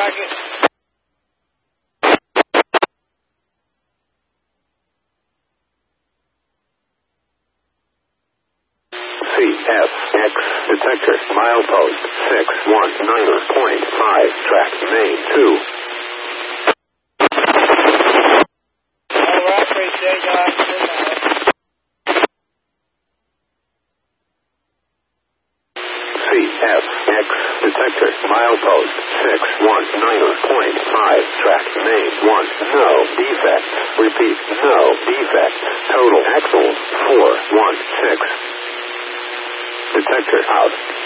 target. CFX detector milepost 619.5 track main 2. All right, appreciate y'all. CFX detector milepost 619.5 track main 1. No defect. Repeat, no defect. Total axles 416. Detector out.